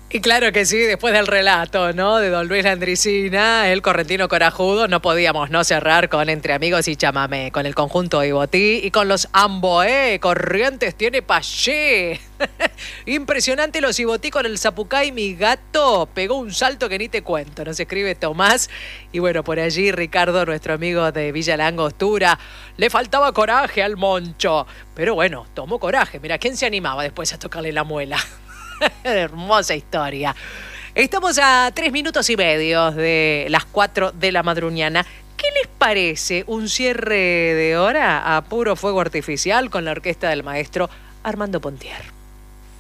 Y claro que sí, después del relato, ¿no? De don Luis Landricina, el correntino corajudo, no podíamos no cerrar con Entre Amigos y Chamamé, con el conjunto Ibotí y con los Amboé, Corrientes tiene payé. Impresionante los Ibotí con el Zapucay, mi gato pegó un salto que ni te cuento, nos escribe Tomás. Y bueno, por allí Ricardo, nuestro amigo de Villa La Angostura, le faltaba coraje al Moncho, pero bueno, tomó coraje. Mira, ¿quién se animaba después a tocarle la muela? Hermosa historia. Estamos a 3 minutos y medio de las 4 de la madruñana. ¿Qué les parece un cierre de hora a puro fuego artificial con la orquesta del maestro Armando Pontier?